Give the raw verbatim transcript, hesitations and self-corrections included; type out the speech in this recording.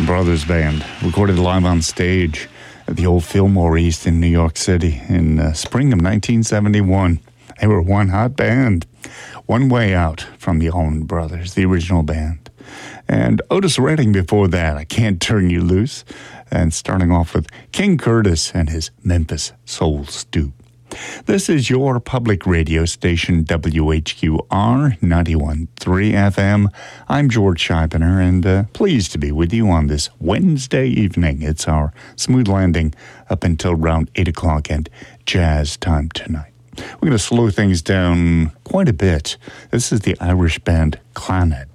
Brothers Band, recorded live on stage at the old Fillmore East in New York City in uh, spring of nineteen seventy-one. They were one hot band, one way out from the Allman Brothers, the original band. And Otis Redding before that, I Can't Turn You Loose. And starting off with King Curtis and his Memphis Soul Stew. This is your public radio station, W H Q R ninety-one point three F M. I'm George Scheibner, and uh, pleased to be with you on this Wednesday evening. It's our smooth landing up until around eight o'clock and jazz time tonight. We're going to slow things down quite a bit. This is the Irish band Clannad.